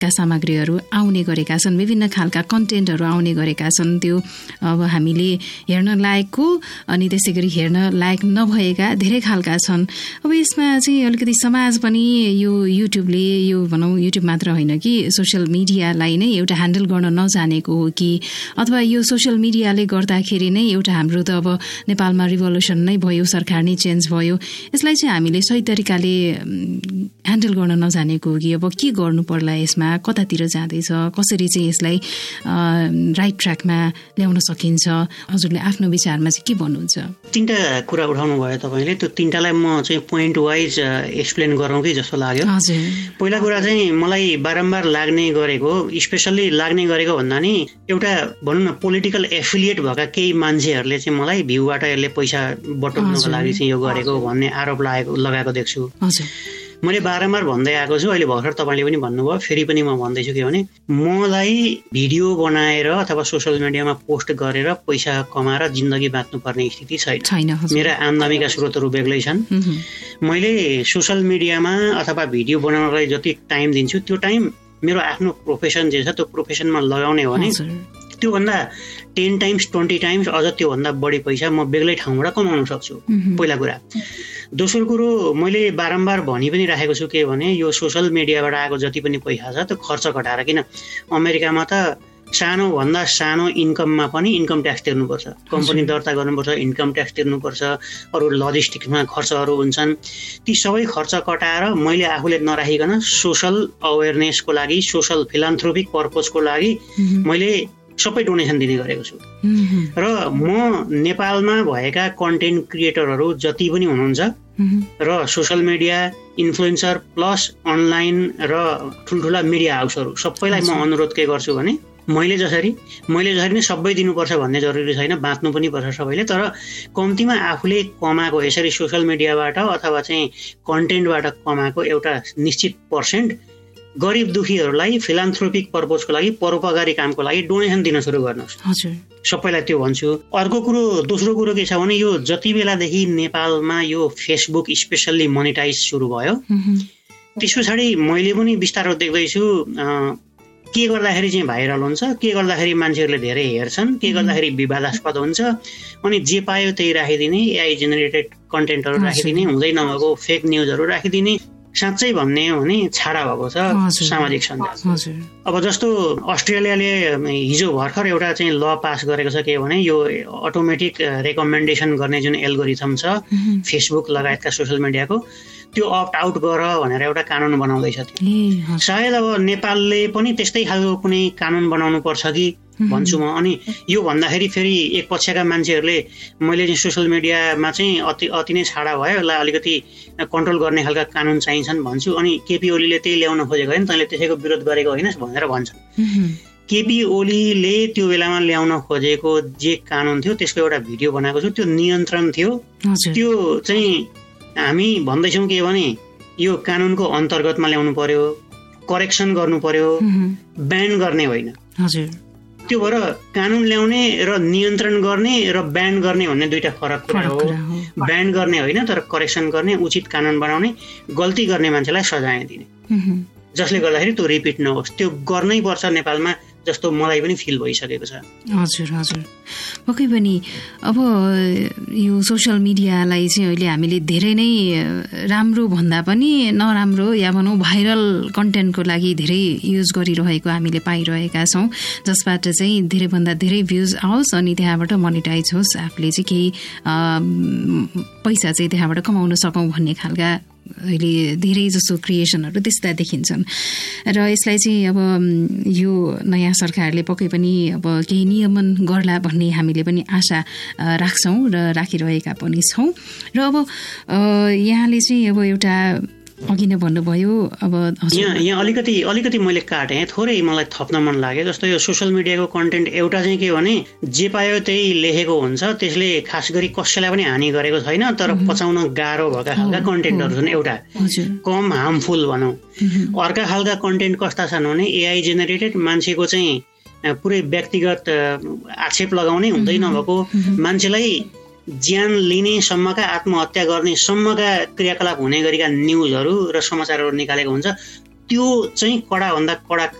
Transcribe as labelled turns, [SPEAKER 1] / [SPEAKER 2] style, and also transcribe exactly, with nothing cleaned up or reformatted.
[SPEAKER 1] का सामग्रीहरू आउने गरेका छन्, विभिन्न खालका कन्टेन्टहरू आउने गरेका छन्। त्यो अब हामीले हेर्न लायकको अनि त्यसै गरी हेर्न लायक नभएका धेरै खालका छन्। अब यसमा चाहिँ अलिकति समाज पनि यो युट्युबले यो भनौँ युट्युब मात्र होइन कि सोसियल मिडियालाई नै एउटा ह्यान्डल गर्न नजानेको हो कि, अथवा यो सोसियल मिडियाले गर्दाखेरि नै एउटा हाम्रो त अब नेपालमा रिभोल्युसन नै भयो, सरकार नै चेन्ज भयो, यसलाई चाहिँ हामीले सही तरिकाले ह्यान्डल गर्न नजानेको हो कि अब के गर्नु पर्ला, यसमा कतातिर जाँदैछ, कसरी चाहिँ यसलाई राइट ट्र्याकमा ल्याउन सकिन्छ? हजुरले आफ्नो विचारमा चाहिँ के भन्नुहुन्छ?
[SPEAKER 2] तीनटा कुरा उठाउनु भयो तपाईँले, त्यो तीनटालाई म चाहिँ पोइन्ट वाइज एक्सप्लेन गरौँ कि जस्तो लाग्यो। पहिला कुरा चाहिँ मलाई बारम्बार लाग्ने गरेको, स्पेसल्ली लाग्ने गरेको भन्दा नि एउटा भनौँ न पोलिटिकल एफिलिएट भएका केही मान्छेहरूले चाहिँ मलाई भ्यूबाट यसले पैसा बटुल्नको लागि चाहिँ यो गरेको भन्ने आरोप लागेको लगाएको देख्छु। मैले बारम्बार भन्दै आएको छु, अहिले भर्खर तपाईँले पनि भन्नुभयो, फेरि पनि म भन्दैछु के भने मलाई भिडियो बनाएर अथवा सोसियल मिडियामा पोस्ट गरेर पैसा कमाएर जिन्दगी बाँच्नुपर्ने स्थिति छैन। मेरा आम्दानीका स्रोतहरू बेग्लै छन्। मैले सोसियल मिडियामा अथवा भिडियो बनाउनलाई जति टाइम दिन्छु त्यो टाइम मेरो आफ्नो प्रोफेसन जे छ त्यो प्रोफेसनमा लगाउने हो भने त्योभन्दा टेन टाइम्स ट्वेन्टी टाइम्स अझ त्योभन्दा बढी पैसा म बेग्लै ठाउँबाट कमाउन सक्छु, पहिला कुरा। दोस्रो कुरो मैले बारम्बार भनि पनि राखेको छु के भने यो सोसियल मिडियाबाट आएको जति पनि पैसा छ त्यो खर्च घटाएर, किन अमेरिकामा त सानो भन्दा सानो इन्कममा पनि इन्कम ट्याक्स तिर्नुपर्छ, कम्पनी दर्ता गर्नुपर्छ, इन्कम ट्याक्स तिर्नुपर्छ, अरू लजिस्टिक्समा खर्चहरू हुन्छन्। ती सबै खर्च कटाएर मैले आफूले नराखिकन सोसल अवेरनेसको लागि, सोसल फिलान्थ्रोपिक पर्पजको लागि मैले सबै डोनेसन दिने गरेको छु। र म नेपालमा भएका कन्टेन्ट क्रिएटरहरू जति पनि हुनुहुन्छ र social media influencer plus online र ठुल्ठुला मिडिया हाउसहरू सबैलाई म अनुरोध के गर्छु भने मैले जसरी मैले जसरी नै सबै दिनुपर्छ भन्ने जरुरी छैन, बाँच्नु पनि पर्छ सबैले, तर कम्तीमा आफूले कमाएको यसरी सोसियल मिडियाबाट अथवा चाहिँ कन्टेन्टबाट कमाएको एउटा निश्चित पर्सेन्ट गरिब दुखीहरूलाई फिलान्थ्रोपिक पर्पजको लागि, परोपकारी कामको लागि डोनेसन दिन सुरु गर्नुहोस्। सबैलाई त्यो भन्छु। अर्को कुरो दोस्रो कुरो के छ भने यो जति बेलादेखि नेपालमा यो फेसबुक स्पेसल्ली मोनिटाइज सुरु भयो त्यस पछाडि मैले पनि बिस्तारो देख्दैछु के गर्दाखेरि चाहिँ भाइरल हुन्छ, के गर्दाखेरि मान्छेहरूले धेरै हेर्छन्, के गर्दाखेरि विवादास्पद हुन्छ, अनि जे पायो त्यही राखिदिने, एआई जेनेरेटेड कन्टेन्टहरू राखिदिने, हुँदै नभएको फेक न्युजहरू राखिदिने। साँच्चै भन्ने हो भने छाडा भएको छ सामाजिक सञ्जाल। अब जस्तो अस्ट्रेलियाले हिजो भर्खर एउटा चाहिँ ल पास गरेको छ के भने यो अटोमेटिक रेकमेन्डेसन गर्ने जुन एल्गोरिथम छ फेसबुक लगायतका सोसियल मिडियाको त्यो अप्ट आउट गर भनेर एउटा कानुन बनाउँदैछ। त्यो सायद अब नेपालले पनि त्यस्तै खालको कुनै कानुन बनाउनु पर्छ कि भन्छु म। अनि यो भन्दाखेरि फेरि एक पक्षका मान्छेहरूले मैले चाहिँ सोसियल मिडियामा चाहिँ अति अति नै छाडा भयो, यसलाई अलिकति कन्ट्रोल गर्ने खालका कानुन चाहिन्छन् भन्छु। अनि केपी ओलीले त्यही ल्याउन खोजेको होइन, तैँले त्यसैको विरोध गरेको होइनस् भनेर भन्छन्। केपी ओलीले त्यो बेलामा ल्याउन खोजेको जे कानुन थियो त्यसको एउटा भिडियो बनाएको छु, त्यो नियन्त्रण थियो। त्यो चाहिँ हामी भन्दैछौँ के भने यो कानुनको अन्तर्गतमा ल्याउनु पर्यो, करेक्सन गर्नु पर्यो, ब्यान गर्ने होइन। त्यो भएर कानुन ल्याउने र नियन्त्रण गर्ने र ब्यान गर्ने भन्ने दुईटा फरक कुरा हो। ब्यान गर्ने होइन, तर करेक्सन गर्ने, उचित कानुन बनाउने, गल्ती गर्ने मान्छेलाई सजाय दिने, जसले गर्दाखेरि त्यो रिपिट नहोस्। त्यो गर्नै पर्छ नेपालमा जस्तो मलाई पनि फिल भइसकेको छ।
[SPEAKER 1] हजुर हजुर पक्कै पनि। अब यो सोसियल मिडियालाई चाहिँ अहिले हामीले धेरै नै राम्रो भन्दा पनि नराम्रो या भनौँ भाइरल कन्टेन्टको लागि धेरै युज गरिरहेको हामीले पाइरहेका छौँ, जसबाट चाहिँ धेरैभन्दा धेरै भ्युज आओस् अनि त्यहाँबाट मोनिटाइज होस्, आफूले चाहिँ केही पैसा चाहिँ त्यहाँबाट कमाउन सकौँ भन्ने खालका अहिले धेरै जसो क्रिएसनहरू त्यस्ता देखिन्छन्। र यसलाई चाहिँ अब यो नयाँ सरकारले पक्कै पनि अब केही नियमन गर्ला भन्ने हामीले पनि आशा राख्छौँ र राखिरहेका पनि छौँ। र अब यहाँले चाहिँ अब एउटा अघि नै भन्नुभयो, अब
[SPEAKER 2] यहाँ यहाँ अलिकति अलिकति मैले काटेँ, थोरै मलाई थप्न मन लाग्यो। जस्तो यो सोसियल मिडियाको कन्टेन्ट एउटा चाहिँ के भने जे पायो त्यही लेखेको हुन्छ, त्यसले खास गरी कसैलाई पनि हानि गरेको छैन, तर पचाउन गाह्रो भएका खालका कन्टेन्टहरू छन् एउटा, कम हार्मफुल भनौँ। अर्का खालका कन्टेन्ट कस्ता छन् भने एआई जेनेरेटेड, मान्छेको चाहिँ पुरै व्यक्तिगत आक्षेप लगाउने, हुँदै नभएको मान्छेलाई ज्यान लिने सम्मका, आत्महत्या गर्ने सम्मका क्रियाकलाप हुने गरेका न्युजहरू र समाचारहरू निकालेको हुन्छ। त्यो चाहिँ कडाभन्दा कडा